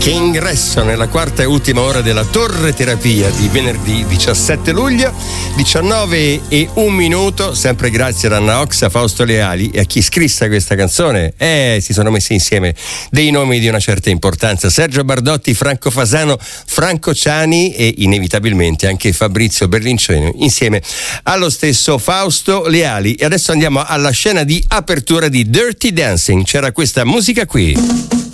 che ingresso nella quarta e ultima ora della Torre Terapia di venerdì 17 luglio, 19:01, sempre grazie ad Anna Ox, a Fausto Leali e a chi scrisse questa canzone. Si sono messi insieme dei nomi di una certa importanza: Sergio Bardotti, Franco Fasano, Franco Ciani e inevitabilmente anche Fabrizio Berlinconi, insieme allo stesso Fausto Leali. E adesso andiamo alla scena di apertura di Dirty Dancing. C'era questa musica qui.